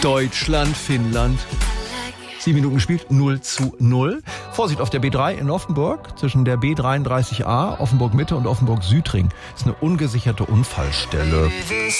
Deutschland, Finnland. 7 Minuten gespielt, 0:0. Vorsicht auf der B3 in Offenburg, zwischen der B33a, Offenburg Mitte und Offenburg Südring. Das ist eine ungesicherte Unfallstelle.